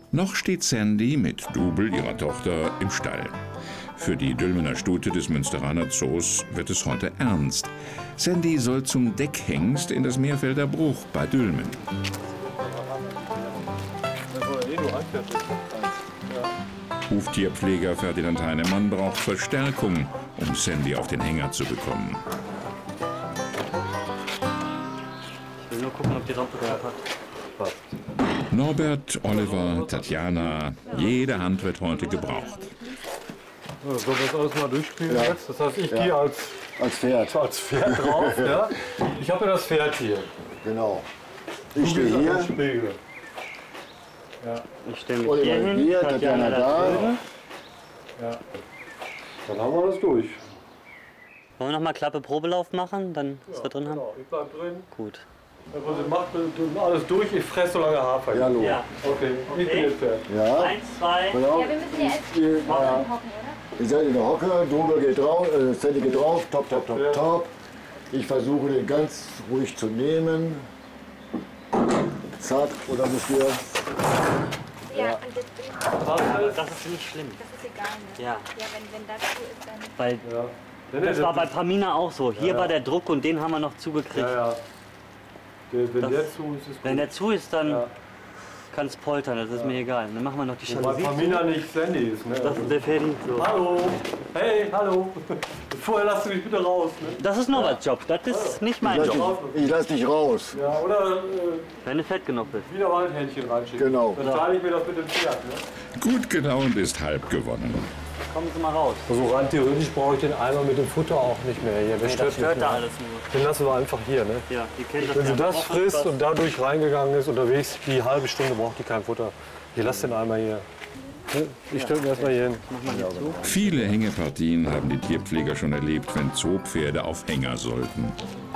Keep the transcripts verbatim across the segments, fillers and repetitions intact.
Noch steht Sandy mit Double, ihrer Tochter, im Stall. Für die Dülmener Stute des Münsteraner Zoos wird es heute ernst. Sandy soll zum Deckhengst in das Meerfelder Bruch bei Dülmen. Huftierpfleger Ferdinand Heinemann braucht Verstärkung, um Sandy auf den Hänger zu bekommen. Ich will nur gucken, ob die Rampe gehabt hat. Passt. Norbert, Oliver, Tatjana, jede Hand wird heute gebraucht. So, sollen wir das alles mal durchspielen Ja. jetzt? Das heißt, ich Ja. gehe als, Als Pferd. als Pferd drauf. Ja? Ich habe ja das Pferd hier. Genau. Du Ich stehe bist hier. am Spiegel. Ja. Ich stelle mich Oliver hier hin, hier, Tatjana Tatjana da da. drüben. Ja. Dann haben wir das durch. Wollen wir noch mal Klappe Probelauf machen, dann was wir drin haben? Genau, ich bleib drin. Gut. Also macht alles durch, ich fresse so lange Hafer. Ja, hallo. Ja. Okay, ich bin jetzt Pferd. Ja. Eins, zwei. Genau. Ja, wir müssen ja erst Ihr, hocken, ja. oder? Ihr seid in der Hocke, Double geht drauf, äh, Sandy geht drauf, top, top, top, Ja. top. Ich versuche den ganz ruhig zu nehmen. Zack, oder müsst ihr? Ja, und das, Aber das ist nicht schlimm. das ist egal, ne? Ja. Ja, wenn, wenn das so ist, dann... Weil Ja. Nee, nee, das war bei das- Pamina auch so. Hier Ja. war der Druck und den haben wir noch zugekriegt. Ja, ja. Der, wenn Das- der zu ist, ist gut. Wenn der zu ist, dann Ja. kann es poltern, das ist mir egal. Dann machen wir noch die Weil Jalousie. Pamina nicht Sandy ist. Ne? Das ist der Ferdi. So. Hallo! Hey, hallo! Vorher lass du mich bitte raus. Ne? Das ist Norberts Job, das ist nicht mein Lass Job. dich, ich lass dich raus. Ja, oder äh, Wenn du fett genug bist. wieder Waldhähnchen reinschicken. Genau. Dann teile ich mir das mit dem Pferd. Ne? Gut gelaunt ist halb gewonnen. Kommen Sie mal raus. Also rein theoretisch brauche ich den Eimer mit dem Futter auch nicht mehr hier. Der Nee, stört das stört nicht da mehr. alles nur. Den lassen wir einfach hier. Ne? Ja, die kennen das Wenn sie ja. das Braucht frisst was. und dadurch reingegangen ist unterwegs, die halbe Stunde braucht die kein Futter. Ich lasse den Eimer hier. Ne? Ich stelle ihn erstmal hier hin. Viele Hängepartien haben die Tierpfleger schon erlebt, wenn Zoopferde auf Hänger sollten.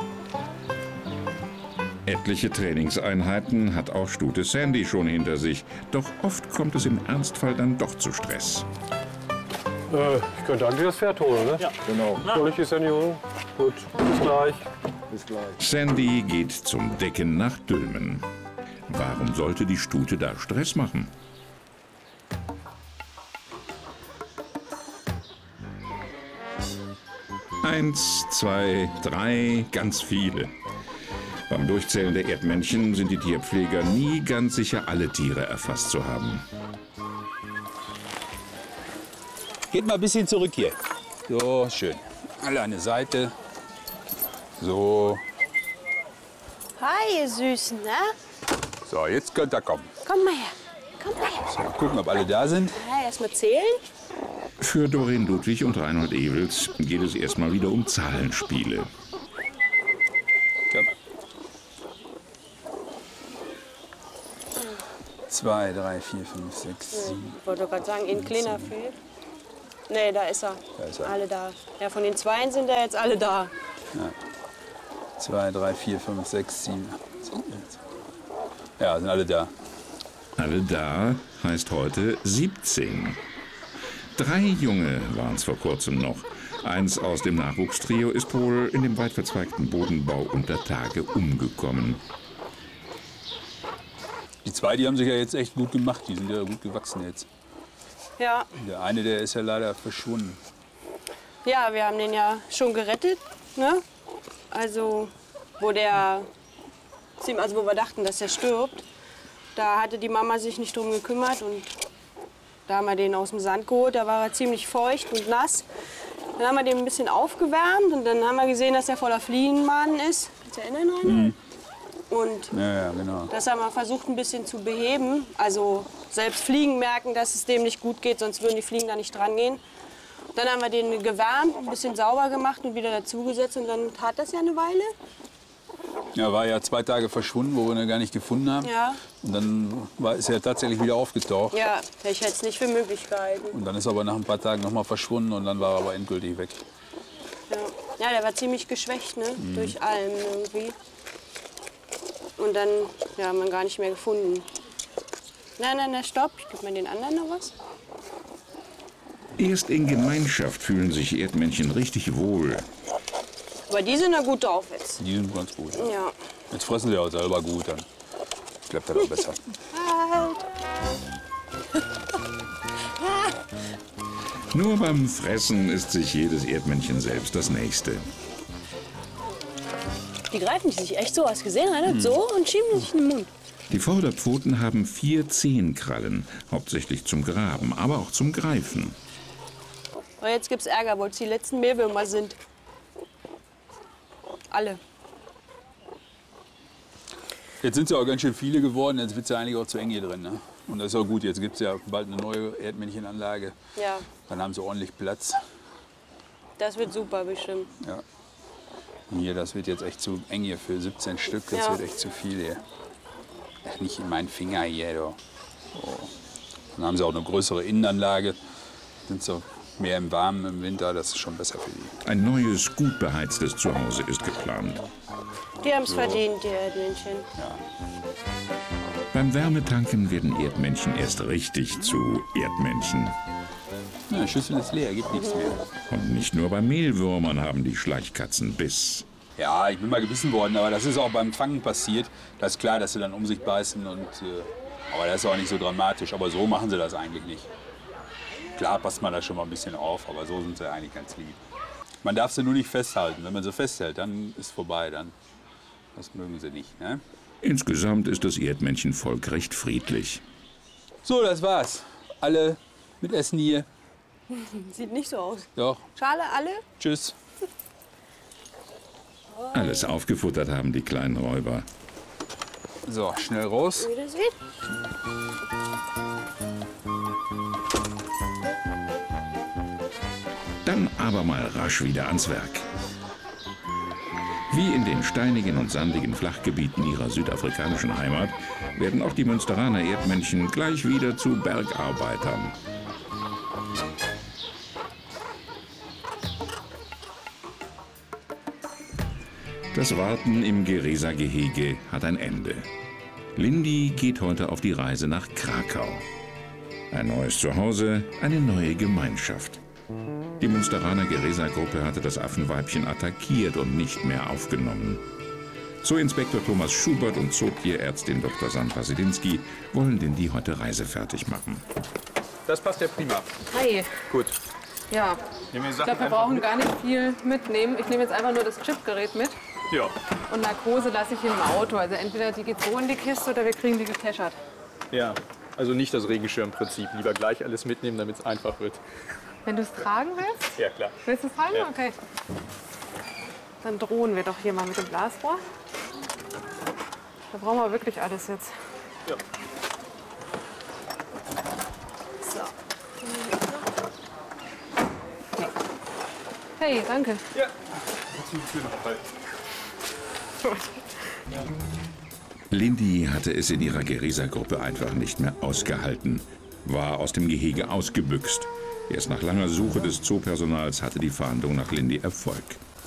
Etliche Trainingseinheiten hat auch Stute Sandy schon hinter sich. Doch oft kommt es im Ernstfall dann doch zu Stress. Äh, ich könnte eigentlich das Pferd holen. Ne? Ja. Genau. Soll ich die Sandy holen? Gut, bis gleich. Bis gleich. Sandy geht zum Decken nach Dülmen. Warum sollte die Stute da Stress machen? Eins, zwei, drei, ganz viele. Beim Durchzählen der Erdmännchen sind die Tierpfleger nie ganz sicher, alle Tiere erfasst zu haben. Geht mal ein bisschen zurück hier. So, schön. Alle an der Seite. So. Hi, ihr Süßen, ne? So, jetzt könnt ihr kommen. Komm mal her. Komm mal her. So, mal gucken, ob alle da sind. Ja, erst mal zählen. Für Doreen Ludwig und Reinhold Ewels geht es erstmal wieder um Zahlenspiele. Komm. Zwei, drei, vier, fünf, sechs, sieben. Ich wollte gerade sagen, ein kleiner fehlt. Nee, da ist er. Da ist er. Alle da. Ja, von den Zweien sind da jetzt alle da. Zwei, drei, vier, fünf, sechs, sieben, acht, zehn, elf. Ja, sind alle da. Alle da heißt heute siebzehn. Drei Junge waren es vor kurzem noch. Eins aus dem Nachwuchstrio ist wohl in dem weit verzweigten Bodenbau unter Tage umgekommen. Die zwei, die haben sich ja jetzt echt gut gemacht. Die sind ja gut gewachsen jetzt. Ja. Der eine, der ist ja leider verschwunden. Ja, wir haben den ja schon gerettet, ne? Also, wo der, also wo wir dachten, dass er stirbt, da hatte die Mama sich nicht drum gekümmert und da haben wir den aus dem Sand geholt. Da war er ziemlich feucht und nass. Dann haben wir den ein bisschen aufgewärmt und dann haben wir gesehen, dass er voller Fliegenmaden ist. Kannst du erinnern, Rainer? Mhm. Und Ja, ja, genau. das haben wir versucht ein bisschen zu beheben. Also selbst Fliegen merken, dass es dem nicht gut geht, sonst würden die Fliegen da nicht dran gehen. Dann haben wir den gewärmt, ein bisschen sauber gemacht und wieder dazugesetzt und dann tat das ja eine Weile. Er war ja zwei Tage verschwunden, wo wir ihn gar nicht gefunden haben. Ja. Und dann war, ist er tatsächlich wieder aufgetaucht. Ja, ich hätte es nicht für möglich gehalten. Und dann ist er aber nach ein paar Tagen noch mal verschwunden und dann war er aber endgültig weg. Ja, ja, der war ziemlich geschwächt, ne? Mhm. Durch Alm irgendwie. Und dann ja, haben wir ihn gar nicht mehr gefunden. Nein, nein, nein, stopp. Ich gebe mir den anderen noch was. Erst in Gemeinschaft fühlen sich Erdmännchen richtig wohl. Aber die sind da gut drauf jetzt. Die sind ganz gut. Ja. Ja. Jetzt fressen sie auch selber gut, dann klappt das auch besser. Halt. Nur beim Fressen ist sich jedes Erdmännchen selbst das Nächste. Die greifen sich echt so, hast du gesehen, Reinhard? Hm. So und schieben sich in den Mund. Die Vorderpfoten haben vier Zehenkrallen, hauptsächlich zum Graben, aber auch zum Greifen. Aber jetzt gibt's Ärger, weil es die letzten Mehlwürmer sind. Alle. Jetzt sind es ja auch ganz schön viele geworden, jetzt wird es ja eigentlich auch zu eng hier drin. Ne? Und das ist auch gut, jetzt gibt es ja bald eine neue Erdmännchenanlage. Ja. Dann haben sie ordentlich Platz. Das wird super, bestimmt. Ja. Und hier, das wird jetzt echt zu eng hier für siebzehn Stück, das Ja. wird echt zu viel hier. Ach, nicht in meinen Finger hier, du. Oh. Dann haben sie auch eine größere Innenanlage, sind so mehr im Warmen im Winter, das ist schon besser für die. Ein neues, gut beheiztes Zuhause ist geplant. Die haben es verdient, die Erdmännchen. Beim Wärmetanken werden Erdmännchen erst richtig zu Erdmännchen. Ja, die Schüssel ist leer, gibt nichts mehr. Und nicht nur bei Mehlwürmern haben die Schleichkatzen Biss. Ja, ich bin mal gebissen worden, aber das ist auch beim Fangen passiert. Das ist klar, dass sie dann um sich beißen. Und, äh, aber das ist auch nicht so dramatisch. Aber so machen sie das eigentlich nicht. Klar passt man da schon mal ein bisschen auf, aber so sind sie eigentlich ganz lieb. Man darf sie nur nicht festhalten. Wenn man sie festhält, dann ist vorbei. Dann, das mögen sie nicht. Ne? Insgesamt ist das Erdmännchenvolk recht friedlich. So, das war's. Alle mit Essen hier. Sieht nicht so aus. Doch. Schale, alle? Tschüss. Alles aufgefuttert haben die kleinen Räuber. So, schnell raus. Wiedersehen. Dann aber mal rasch wieder ans Werk. Wie in den steinigen und sandigen Flachgebieten ihrer südafrikanischen Heimat werden auch die Münsteraner Erdmännchen gleich wieder zu Bergarbeitern. Das Warten im Geresa-Gehege hat ein Ende. Lindy geht heute auf die Reise nach Krakau. Ein neues Zuhause, eine neue Gemeinschaft. Die Münsteraner Geresa-Gruppe hatte das Affenweibchen attackiert und nicht mehr aufgenommen. Zooinspektor Thomas Schubert und Zootierärztin Doktor Sandra Sedinski wollen Lindy heute reisefertig machen. Das passt ja prima. Hi. Gut. Ja, Nehmen wir die ich Sachen glaube, wir einfach brauchen mit? gar nicht viel mitnehmen. Ich nehme jetzt einfach nur das Chipgerät mit. Ja. Und Narkose lasse ich hier im Auto. Also entweder die geht so in die Kiste oder wir kriegen die gekeschert. Ja. Also nicht das Regenschirmprinzip. Lieber gleich alles mitnehmen, damit es einfach wird. Wenn du es tragen willst? Ja, klar. Willst du es tragen? Ja. Okay. Dann drohen wir doch hier mal mit dem Blasrohr. Da brauchen wir wirklich alles jetzt. Ja. So. Hey, danke. Ja. Lindy hatte es in ihrer Geresa-Gruppe einfach nicht mehr ausgehalten, war aus dem Gehege ausgebüxt. Erst nach langer Suche des Zoopersonals hatte die Fahndung nach Lindy Erfolg.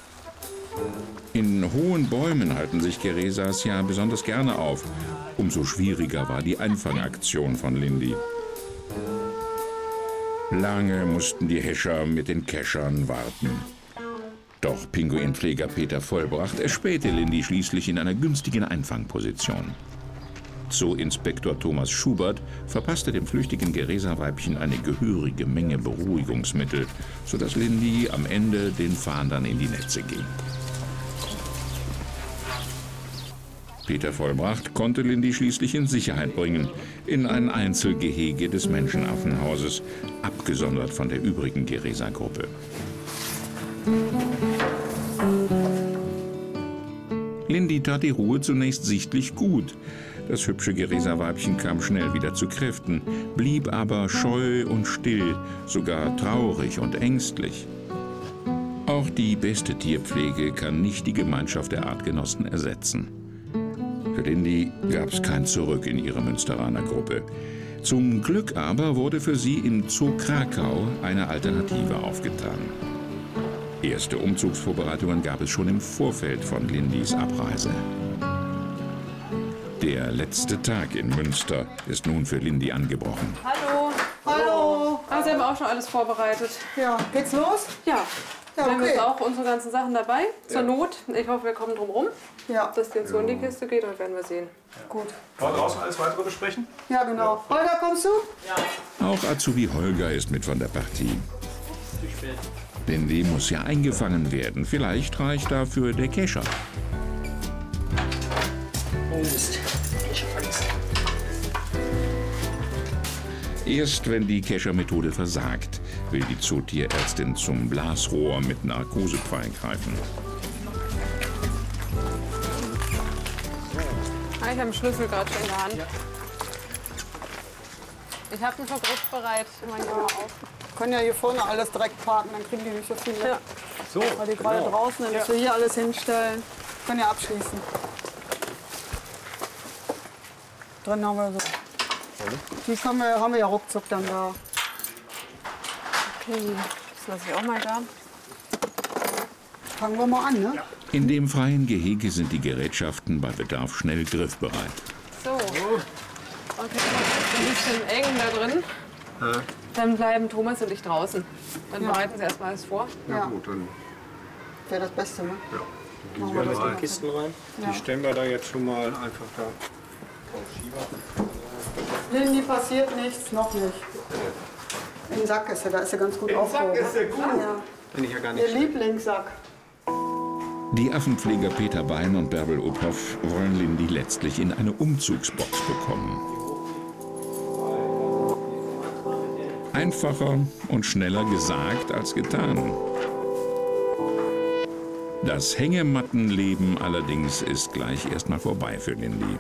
In hohen Bäumen halten sich Geresas ja besonders gerne auf. Umso schwieriger war die Einfangaktion von Lindy. Lange mussten die Häscher mit den Keschern warten. Doch Pinguinpfleger Peter Vollbracht erspähte Lindy schließlich in einer günstigen Einfangposition. Zooinspektor Thomas Schubert verpasste dem flüchtigen Geresa-Weibchen eine gehörige Menge Beruhigungsmittel, sodass Lindy am Ende den Fahndern in die Netze ging. Peter Vollbracht konnte Lindy schließlich in Sicherheit bringen, in ein Einzelgehege des Menschenaffenhauses, abgesondert von der übrigen Geresa-Gruppe. Lindy tat die Ruhe zunächst sichtlich gut. Das hübsche Geresa-Weibchen kam schnell wieder zu Kräften, blieb aber scheu und still, sogar traurig und ängstlich. Auch die beste Tierpflege kann nicht die Gemeinschaft der Artgenossen ersetzen. Für Lindy gab es kein Zurück in ihre Münsteraner Gruppe. Zum Glück aber wurde für sie im Zoo Krakau eine Alternative aufgetan. Erste Umzugsvorbereitungen gab es schon im Vorfeld von Lindys Abreise. Der letzte Tag in Münster ist nun für Lindy angebrochen. Hallo. Hallo. Ah, Sie haben auch schon alles vorbereitet. Ja, geht's los? Ja. Ja, Wir haben jetzt okay. auch unsere ganzen Sachen dabei. Zur Not. Ich hoffe, wir kommen drum rum, Ja, dass die jetzt so in die Kiste geht. Und werden wir sehen. gut. Wollen wir draußen alles weitere besprechen? Ja, genau. Holger, kommst du? Auch Azubi Holger ist mit von der Partie. Denn die muss ja eingefangen werden. Vielleicht reicht dafür der Kescher. Oh Mist. Ich hab vergessen. Erst wenn die Keschermethode versagt, will die Zootierärztin zum Blasrohr mit Narkosepfeil greifen. Ah, ich habe den Schlüssel gerade schon in der Hand. Ich habe den Vergriff bereit. Mein Junge auf. Wir können ja hier vorne alles direkt parken, dann kriegen die nicht so viel mit. Ja. So, Weil die gerade genau. draußen sind, dass wir hier alles hinstellen. Können ja abschließen. Drin haben wir so. Die können wir, haben wir ja ruckzuck dann da. Okay, das lasse ich auch mal da. Fangen wir mal an, ne? In dem freien Gehege sind die Gerätschaften bei Bedarf schnell griffbereit. So. Okay, ist ein bisschen eng da drin. Ja. Dann bleiben Thomas und ich draußen. Dann Ja. bereiten Sie erstmal alles vor. Ja, Gut, dann wäre das Beste, ne? ja. Machen wir das mal. Kisten rein. Ja. Die stellen wir da jetzt schon mal einfach da. Lindy, passiert nichts, noch nicht. Im Sack ist er, da ist er ganz gut aufgehoben. Sack ist er gut. Ja. Bin ich ja gar nicht. Ihr Lieblingssack. Die Affenpfleger Peter Bein und Bärbel Uphoff wollen Lindy letztlich in eine Umzugsbox bekommen. Einfacher und schneller gesagt als getan. Das Hängemattenleben allerdings ist gleich erstmal vorbei für Lindy.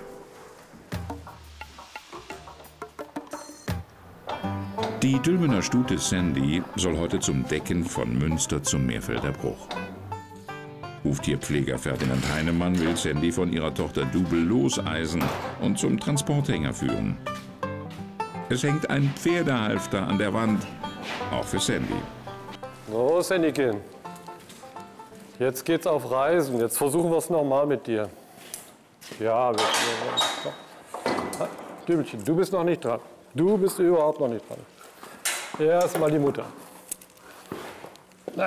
Die Dülmener Stute Sandy soll heute zum Decken von Münster zum Meerfelder Bruch. Huftierpfleger Ferdinand Heinemann will Sandy von ihrer Tochter Dubel loseisen und zum Transporthänger führen. Es hängt ein Pferdehalfter an der Wand, auch für Sandy. So, Sandykin. Jetzt geht's auf Reisen. Jetzt versuchen wir es nochmal mit dir. Ja, wir, wir, Dübelchen, du bist noch nicht dran. Du bist überhaupt noch nicht dran. Erst mal die Mutter. Nein.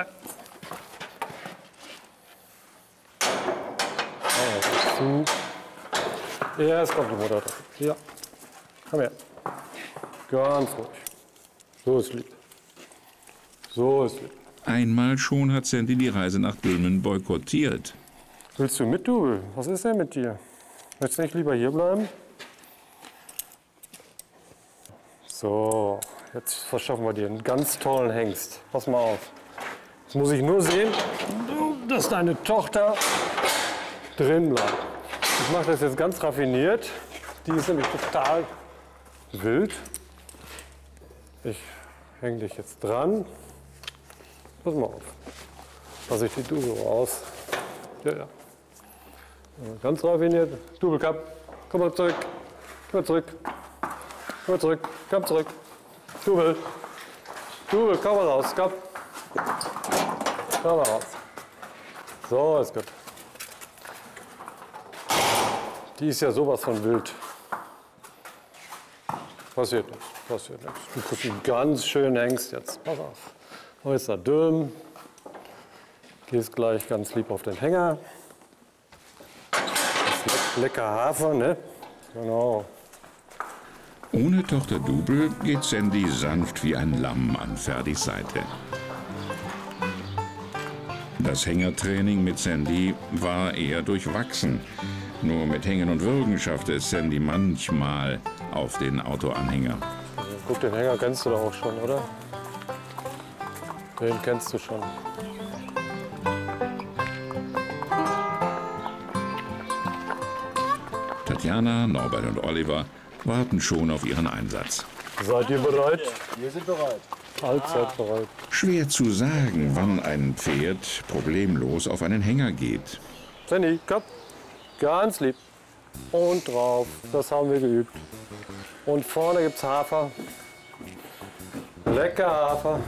Also, zu. Erst kommt die Mutter dran. Ja. Komm her. Ganz ruhig. So ist lieb. So ist lieb. Einmal schon hat Sandy die Reise nach Dülmen boykottiert. Willst du mit, Dubel? Was ist denn mit dir? Willst du nicht lieber hier bleiben? So, jetzt verschaffen wir dir einen ganz tollen Hengst. Pass mal auf. Jetzt muss ich nur sehen, dass deine Tochter drin bleibt. Ich mache das jetzt ganz raffiniert. Die ist nämlich total wild. Ich hänge dich jetzt dran. Pass mal auf. Lass ich die Dubel raus. Ja, ja. Ganz raffiniert. Dubelkapp, komm mal zurück. Komm mal zurück. Komm mal zurück. Komm zurück. Dubel. Dubel, komm mal raus. Komm. Komm mal raus. So, ist gut. Die ist ja sowas von wild. Passiert nichts. Passiert nichts. Du kriegst einen ganz schönen Hengst jetzt. Pass auf. Wo ist der Dülm? Gehst gleich ganz lieb auf den Hänger. Das ist lecker Hafer, ne? Genau. Ohne Tochter Dubel geht Sandy sanft wie ein Lamm an Ferdis Seite. Das Hängertraining mit Sandy war eher durchwachsen. Nur mit Hängen und Würgen schaffte es Sandy manchmal auf den Autoanhänger. Guck, den Hänger kennst du doch auch schon, oder? Den kennst du schon. Tatjana, Norbert und Oliver warten schon auf ihren Einsatz. Seid ihr bereit? Wir sind bereit. Allzeit bereit. Schwer zu sagen, wann ein Pferd problemlos auf einen Hänger geht. Sandy, komm. Ganz lieb. Und drauf. Das haben wir geübt. Und vorne gibt's Hafer. Lecker Hafer.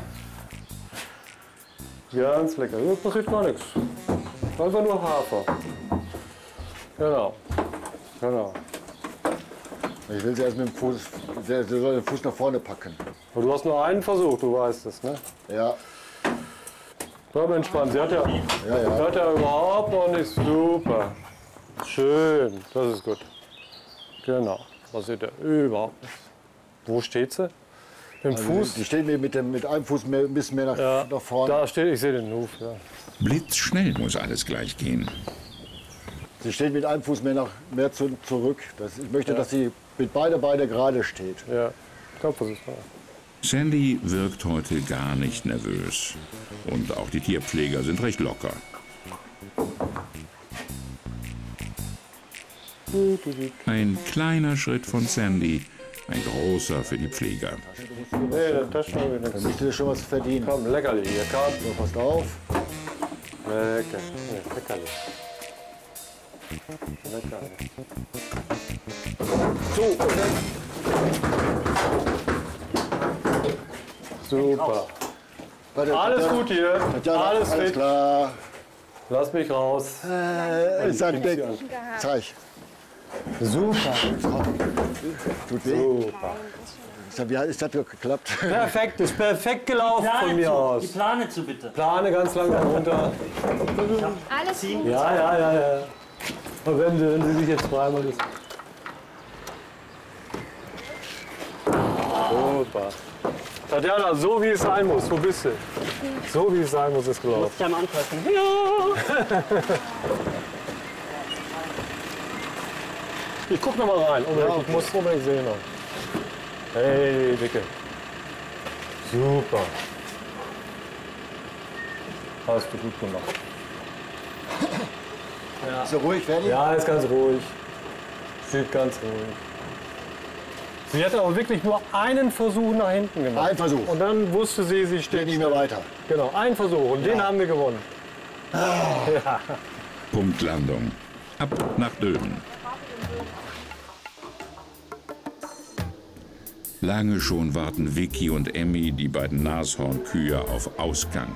Ganz lecker. Da passiert gar nichts. Einfach nur Hafer. Genau. Genau. Ich will sie erst mit dem Fuß, der, der soll den Fuß nach vorne packen. Aber du hast nur einen Versuch, du weißt es, ne? Ja. Bleib entspannt. Sie hat ja, Ja, ja. sie hat ja überhaupt noch nicht. Super. Schön. Das ist gut. Genau. Das sieht er überhaupt nicht. Wo steht sie? Im Also Fuß? Die steht mir mit, dem, mit einem Fuß mehr, ein bisschen mehr nach, Ja, nach vorne. da steht, ich sehe den Huf. Ja. Blitzschnell muss alles gleich gehen. Sie steht mit einem Fuß mehr, nach, mehr zu, zurück. Das, ich möchte, Ja. dass sie mit beide Beine gerade steht. Ja, ich glaube, das ist wahr. Sandy wirkt heute gar nicht nervös. Und auch die Tierpfleger sind recht locker. Ein kleiner Schritt von Sandy, ein großer für die Pfleger. Nee, der Taschentuch wird Da nichts. müsste schon was verdienen. Komm, Leckerli hier, komm. So, passt auf. Lecker. Nee, Leckerli. Leckerli. So, und dann. Super. Warte, Alles Tatjana, gut hier. Tatjana, Alles alles fit. klar. Lass mich raus. Äh, sag, denk, zeig. Super. Tut weh. Super. Sag, wie ist das geklappt? Perfekt, ist perfekt gelaufen von mir Die aus. Plane zu bitte. Plane ganz langsam runter. Alles gut. Ja, ja, ja, ja. Und wenn Sie, wenn Sie sich jetzt zweimal das. Super. Tatjana, so wie es sein muss, wo bist du? So wie es sein muss, ist gelaufen. Muss ich einmal anfassen? Ja! Ich guck noch mal rein. Unbedingt. Ich muss unbedingt sehen noch. Hey, Dicke. Super. Hast du gut gemacht. Ja. Ist so ruhig, fertig? Ja, ist ganz ruhig. Sieht ganz ruhig. Sie hatte auch wirklich nur einen Versuch nach hinten gemacht. Ein Versuch. Und dann wusste sie, sie steht Geht nicht mehr weiter. Genau, ein Versuch. Und den haben wir gewonnen. Ja. Punktlandung. Ab nach Döben. Lange schon warten Vicky und Emmy, die beiden Nashornkühe, auf Ausgang.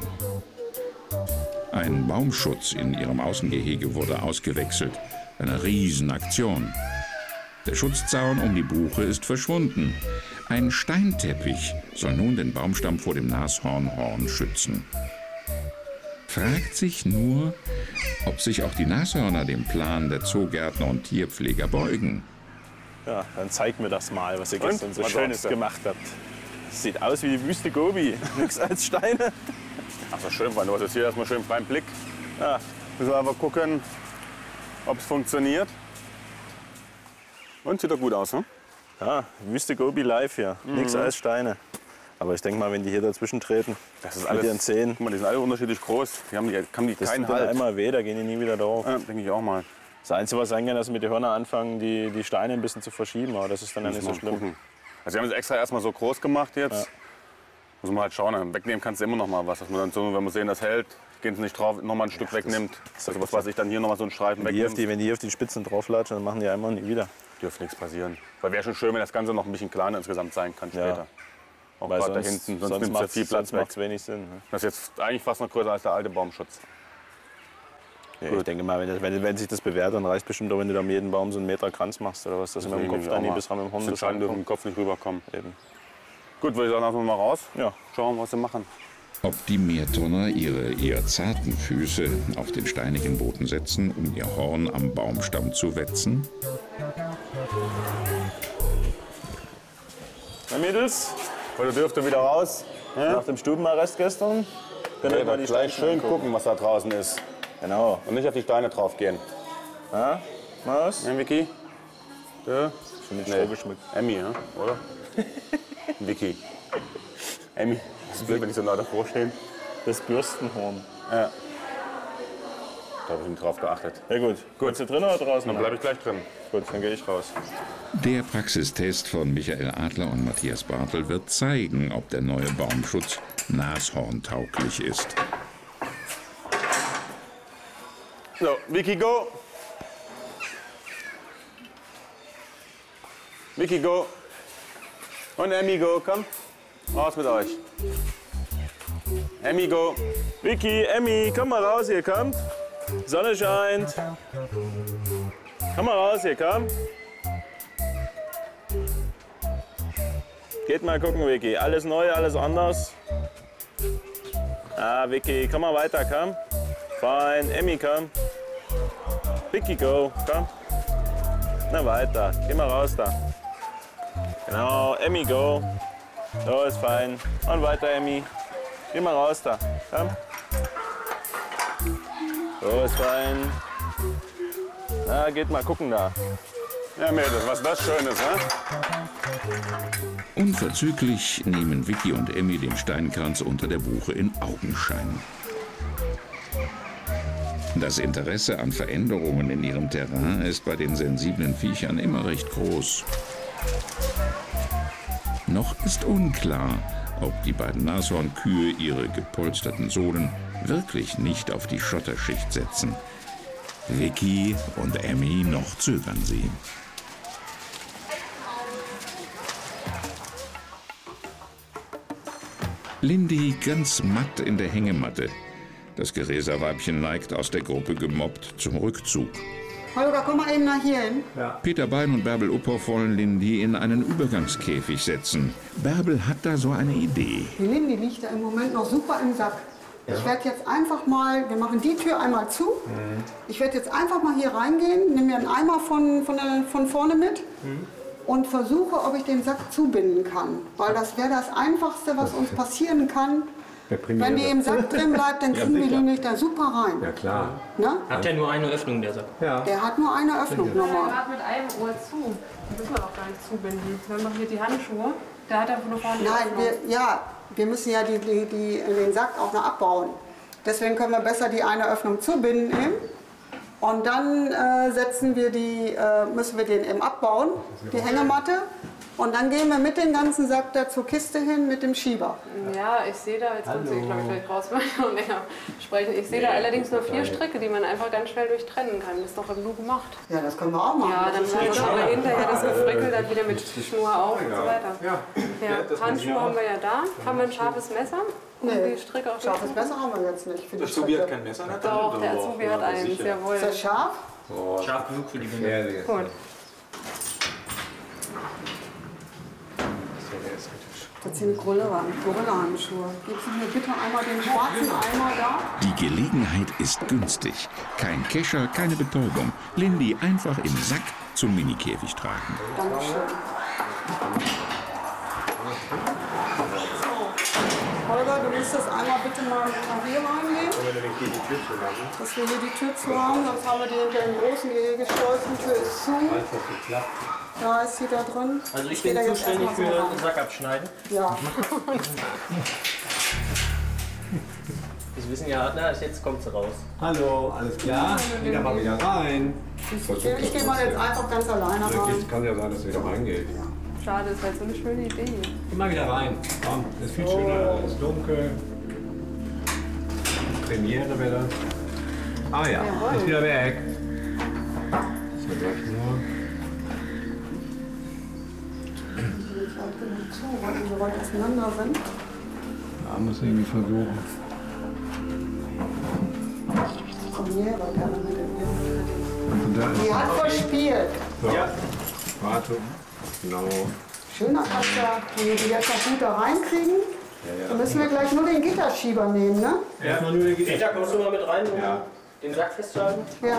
Ein Baumschutz in ihrem Außengehege wurde ausgewechselt. Eine Riesenaktion. Der Schutzzaun um die Buche ist verschwunden. Ein Steinteppich soll nun den Baumstamm vor dem Nashornhorn schützen. Fragt sich nur, ob sich auch die Nashörner dem Plan der Zoogärtner und Tierpfleger beugen. Ja, dann zeig mir das mal, was ihr Und? gestern so Was Schönes sagst du? gemacht habt. Das sieht aus wie die Wüste Gobi. Nichts als Steine. Ach, so schön, weil du hast jetzt hier erstmal schön freien Blick. Ja, müssen wir einfach gucken, ob es funktioniert. Und sieht doch gut aus, ne? Ja, Wüste Gobi live hier. Mhm. Nichts als Steine. Aber ich denke mal, wenn die hier dazwischen treten, Das ist mit alles. ihren Zehen, Guck mal, die sind alle unterschiedlich groß. Die haben, die, haben die das keinen tut dann Halt. einmal weh, da gehen die nie wieder drauf. Ja, denke ich auch mal. Das Einzige, was sein kann, dass sie mit den Hörnern anfangen, die, die Steine ein bisschen zu verschieben. Aber das ist dann ja nicht so Müssen wir schlimm. gucken. Also, wir haben es extra erstmal so groß gemacht jetzt. Ja. Muss man halt schauen. Wegnehmen kannst du immer noch mal was. Dass man dann so, wenn wir sehen, das hält, gehen sie nicht drauf, noch mal ein Stück wegnimmt. Also, was weiß ich, dann hier noch mal so einen Streifen Wenn die, auf wegnimmt. die, wenn die auf die Spitzen drauflatschen, dann machen die einmal nie wieder. Dürfte nichts passieren. Weil wäre schon schön, wenn das Ganze noch ein bisschen kleiner insgesamt sein kann später. Ja. Auch Weil gerade da sonst, hinten, sonst, sonst nimmt es ja macht viel es Platz weg. wenig Sinn. Ne? Das ist jetzt eigentlich fast noch größer als der alte Baumschutz. Ja, ich denke mal, wenn, das, wenn, wenn sich das bewährt, dann reicht bestimmt auch, wenn du da um jeden Baum so einen Meter Kranz machst oder was, dass du mit dem Kopf da nie bis ran mit dem Hund das entscheidend dürfen im Kopf nicht rüberkommen. Eben. Gut, würde ich sagen, einfach mal raus. Ja. Schauen, was sie machen. Ob die Meertonner ihre eher zarten Füße auf den steinigen Boden setzen, um ihr Horn am Baumstamm zu wetzen? Na Mädels, Heute dürft ihr wieder raus. nach dem Stubenarrest gestern, könnt ihr Ja, mal die gleich Steine schön angucken. gucken, was da draußen ist. Genau. Und nicht auf die Steine drauf gehen. Ja, mal was? Ne, Vicky? Ja. Schon mit Nee. Stroh geschmückt. Emmy, ja? Oder? Vicky. Emmy. Das ist blöd, wenn ich so nah davor stehe. Das Bürstenhorn. Ja. Da habe ich nicht drauf geachtet. Ja gut. Gut. Bist du drin oder draußen? Dann bleibe ich gleich drin. Gut, dann gehe ich raus. Der Praxistest von Michael Adler und Matthias Bartel wird zeigen, ob der neue Baumschutz nashorntauglich ist. So, Vicky, go! Vicky, go! Und Emmy, go, komm. Raus mit euch. Emmy, go! Vicky, Emmy, komm mal raus hier, komm. Sonne scheint. Komm mal raus hier, komm. Geht mal gucken, Vicky. Alles neu, alles anders. Ah, Vicky, komm mal weiter, komm. Fein, Emmy, komm. Vicky, go, komm. Na weiter, geh mal raus da. Genau, Emmy, go. So, ist fein. Und weiter, Emmy. Geh mal raus da, komm. So, ist fein. Na, geht mal gucken da. Ja, Mädels, was das Schönes, ne? Unverzüglich nehmen Vicky und Emmy den Steinkranz unter der Buche in Augenschein. Das Interesse an Veränderungen in ihrem Terrain ist bei den sensiblen Viechern immer recht groß. Noch ist unklar, ob die beiden Nashornkühe ihre gepolsterten Sohlen wirklich nicht auf die Schotterschicht setzen. Vicky und Emmy noch zögern sie. Lindy ganz matt in der Hängematte. Das Geräserweibchen neigt aus der Gruppe gemobbt zum Rückzug. Holger, komm mal eben nach hier hin. Ja. Peter Bein und Bärbel Uphoff wollen Lindy in einen Übergangskäfig setzen. Bärbel hat da so eine Idee. Die Lindy liegt da im Moment noch super im Sack. Ja. Ich werde jetzt einfach mal, wir machen die Tür einmal zu. Mhm. Ich werde jetzt einfach mal hier reingehen, nehme mir einen Eimer von, von, der, von vorne mit. Mhm. Und versuche, ob ich den Sack zubinden kann. Weil das wäre das Einfachste, was uns passieren kann. Wenn die im Sack drin bleibt, dann kriegen ja, wir die nicht da super rein. Ja, klar. Ne? Hat der nur eine Öffnung, der Sack? Ja. Der hat nur eine Öffnung Ja, nochmal. gerade mit einem Ohr zu. Da müssen wir doch gar nicht zubinden. Dann machen wir die Handschuhe. Der hat einfach nur vorne die Nein, Öffnung. wir, ja, wir müssen ja die, die, die, den Sack auch noch abbauen. Deswegen können wir besser die eine Öffnung zubinden eben. Und dann äh, setzen wir die, äh, müssen wir den eben abbauen, die Hängematte. Und dann gehen wir mit dem ganzen Sack da zur Kiste hin mit dem Schieber. Ja, ich sehe da, jetzt kommt sie, glaube ich, gleich raus, weil ich noch länger sprechen. Ich sehe da allerdings nur vier Stricke, die man einfach ganz schnell durchtrennen kann. Das ist doch im Nu gemacht. Ja, das können wir auch machen. Ja, dann haben wir aber hinterher das Gefrickel dann wieder mit Schnur auf und so weiter. Ja, ja, Handschuhe haben wir ja da. Haben wir ein scharfes Messer? Um nee, die Stricke auf scharfes Messer haben wir jetzt nicht. Für der Azubi hat kein Messer? Doch, der Azubi hat eins, jawohl. Ist das scharf? Oh, scharf genug für die Winde. Gut. Das sind Gorilla-Handschuhe. Gibst du mir bitte einmal den schwarzen Eimer da? Die Gelegenheit ist günstig. Kein Kescher, keine Betäubung. Lindy einfach im Sack zum Minikäfig tragen. Dankeschön. Holger, du müsstest einmal bitte mal nach hier reingehen. Dass wir hier die Tür zu haben, sonst haben wir die hinter dem großen Gehege geschlossen. Die Tür ist zu. Da ist sie da drin. Also ich bin zuständig für den Sack abschneiden. Ja. Sie wissen ja, na, jetzt kommt sie raus. Hallo, alles klar? Wieder mal wieder rein. Ich, ich gehe mal jetzt einfach ganz alleine rein. Es kann ja sein, dass sie wieder reingeht. Schade, das ist halt so eine schöne Idee. Geh mal wieder rein. Komm, es ist viel schöner, es ist dunkel. Premiere wieder. Ah ja, Jawohl. ist wieder weg. So, gleich nur. Ich halte nicht zu, weil die so weit auseinander sind. Ja, muss irgendwie versuchen. Premiere gerne mit dem Und da ist Die hat verspielt. so. Ja. Warte. Genau. Schöner Kaster, wenn wir die jetzt noch gut da reinkriegen. Ja, ja. Dann müssen wir gleich nur den Gitterschieber nehmen, ne? Ja, nur den Gitter. Peter, kommst du mal mit rein, um ja. den Sack festzuhalten? Ja.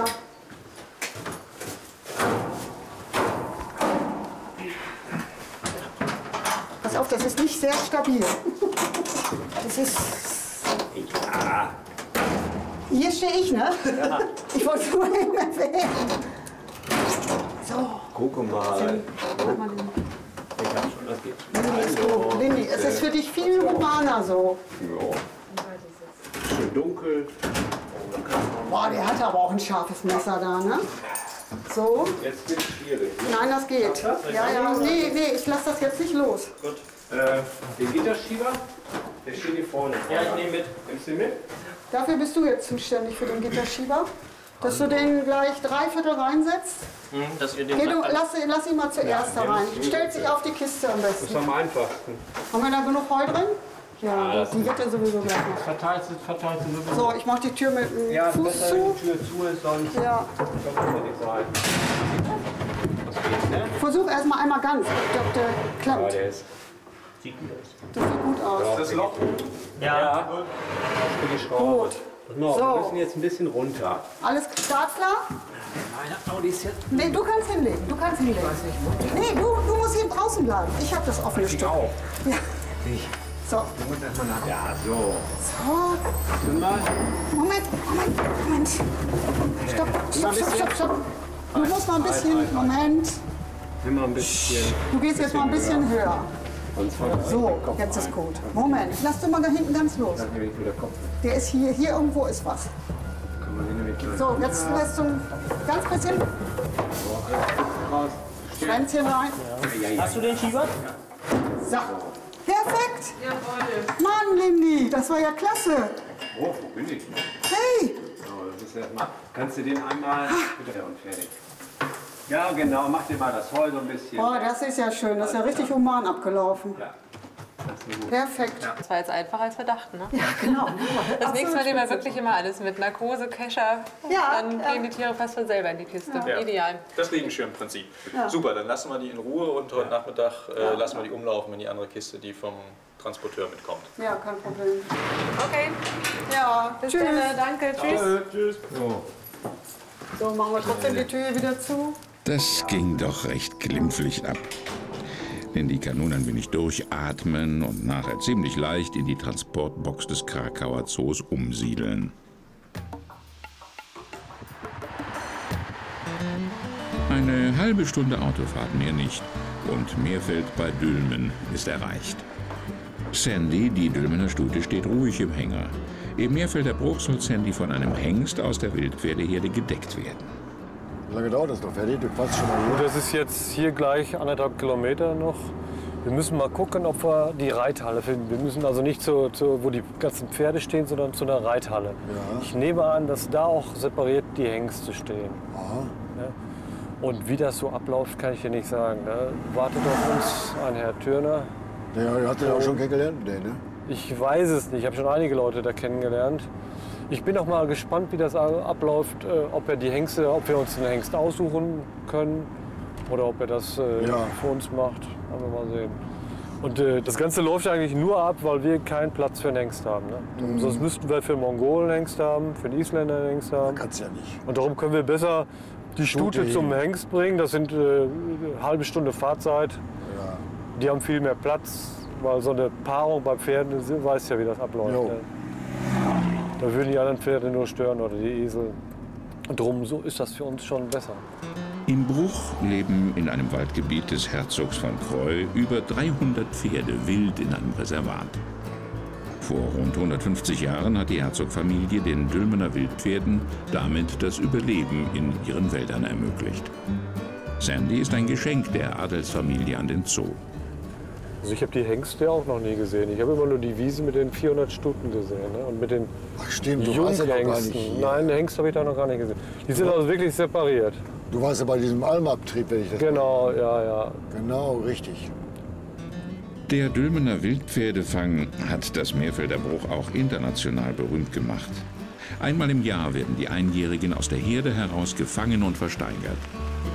Pass auf, das ist nicht sehr stabil. Das ist... Ja. Hier stehe ich, ne? Ja. Ich wollte nur eben erwähnen. So. Guck mal. Ich hab schon, das geht. Lindy, ist gut. Lindy, es ist für dich viel humaner so. Ja. Schön dunkel. Boah, der hat aber auch ein scharfes Messer da, ne? So. Jetzt wird es schwierig. Nein, das geht. Ja, ja, nee, nee, ich lasse das jetzt nicht los. Gut. Äh, den Gitterschieber, der steht hier vorne. Ja, ich nehme mit. Nimmst du den mit? Dafür bist du jetzt zuständig für den Gitterschieber. Dass du den gleich drei Viertel reinsetzt. Hm, dass ihr den Geh, du, Sack lass, lass ihn mal zuerst Ja, da rein. der Stellt sich auf die Kiste am Das besten. ist am einfachsten. Haben wir da genug Heu drin? Ja, die wird ja sowieso gleich noch. Verteilt sie, verteilt sie sowieso. So, ich mach die Tür mit dem Ja, Fuß besser, zu. wenn die Tür zu ist, sonst Ja. kommt das nicht rein. Das geht, ne? Versuch erstmal einmal ganz, ob der Ja, klappt. der ist. Sieht gut aus. Das sieht gut aus. Das Loch? Ja. ja. Für die Schraube. Gut. No, So. Wir müssen jetzt ein bisschen runter. Alles startklar? Meine Audi ist jetzt... Nee, du kannst hinlegen. Du kannst hinlegen. Ich weiß nicht. Nee, du, du musst hier draußen bleiben. Ich habe das offene Stück. auch. Ja. Ich. So. Du musst erstmal nach... Ja, so. So. Nimm mal. Moment, Moment, Moment. Stopp, stopp, stopp, stopp, stopp. Du musst mal ein bisschen, Moment. Nimm mal ein bisschen. Du gehst jetzt mal ein bisschen höher. Und zwar So, jetzt ist gut. Moment, lass du mal da hinten ganz los. Dann nehme ich wieder Kopf. Der ist hier, hier irgendwo ist was. Kann man den nämlich gleich- So, jetzt lässt du ganz bisschen raus. Schwänzchen rein. Hast du den Schieber? So, perfekt. Mann, Lindy, das war ja klasse. Oh, wo bin ich? Hey, So, das ist erstmal. Kannst du den einmal bitte und fertig. Ja, genau. Mach dir mal das Heu so ein bisschen. oh, das ist ja schön. Das ist ja richtig human abgelaufen. Ja. Das ist gut. Perfekt. Das war jetzt einfacher als wir dachten, ne? Ja, genau. Das nächste Mal nehmen wir wirklich immer alles mit. Narkose, Kescher. Ja, Dann ja. gehen die Tiere fast von selber in die Kiste. Ja. Ideal. Das Regenschirmprinzip. Ja. Super, dann lassen wir die in Ruhe und heute Nachmittag äh, lassen wir die umlaufen in die andere Kiste, die vom Transporteur mitkommt. Ja, kein Problem. Okay. Ja, Bis tschüss. dann. Danke. Tschüss. Tschüss. So. So, machen wir trotzdem die Tür wieder zu. Das ging doch recht glimpflich ab. Lindy kann nun ein wenig durchatmen und nachher ziemlich leicht in die Transportbox des Krakauer Zoos umsiedeln. Eine halbe Stunde Autofahrt, mehr nicht. Und Meerfeld bei Dülmen ist erreicht. Sandy, die Dülmener Stute, steht ruhig im Hänger. Im Meerfelder Bruch soll Sandy von einem Hengst aus der Wildpferdeherde gedeckt werden. Wie lange dauert das noch fertig? Du quatschst schon mal Und hier. das ist jetzt hier gleich anderthalb Kilometer noch. Wir müssen mal gucken, ob wir die Reithalle finden. Wir müssen also nicht zu, zu wo die ganzen Pferde stehen, sondern zu einer Reithalle. Ja. Ich nehme an, dass da auch separiert die Hengste stehen. Aha. Ja. Und wie das so abläuft, kann ich dir nicht sagen. Ne? Wartet auf uns ein Herr Thürner. Der hat den auch schon kennengelernt? Nee, ne? Ich weiß es nicht. Ich habe schon einige Leute da kennengelernt. Ich bin auch mal gespannt, wie das abläuft, äh, ob er die Hengste, ob wir uns einen Hengst aussuchen können oder ob er das äh, Ja. für uns macht. Werden wir mal sehen. Und äh, das Ganze läuft eigentlich nur ab, weil wir keinen Platz für einen Hengst haben. Ne? Mhm. Sonst müssten wir für einen Mongolen einen Hengst haben, für einen Isländer einen Hengst haben. Kannst ja nicht. Und darum können wir besser die Stute Stute zum heben. Hengst bringen. Das sind äh, eine halbe Stunde Fahrzeit. Ja. Die haben viel mehr Platz, weil so eine Paarung bei Pferden, du weißt ja, wie das abläuft. Jo. Ne? Da würden die anderen Pferde nur stören oder die Esel. Und drum so ist das für uns schon besser. Im Bruch leben in einem Waldgebiet des Herzogs von Creux über dreihundert Pferde wild in einem Reservat. Vor rund hundertfünfzig Jahren hat die Herzogfamilie den Dülmener Wildpferden damit das Überleben in ihren Wäldern ermöglicht. Sandy ist ein Geschenk der Adelsfamilie an den Zoo. Also ich habe die Hengste auch noch nie gesehen. Ich habe immer nur die Wiese mit den vierhundert Stuten gesehen. Ne? Und mit den Ach stimmt, du warst ja noch gar nicht Junghengsten. hier. Nein, Hengst habe ich da noch gar nicht gesehen. Die sind also wirklich separiert. Du warst ja bei diesem Almabtrieb, wenn ich das... Genau, ja, ja. Genau, richtig. Der Dülmener Wildpferdefang hat das Meerfelder Bruch auch international berühmt gemacht. Einmal im Jahr werden die Einjährigen aus der Herde heraus gefangen und versteigert.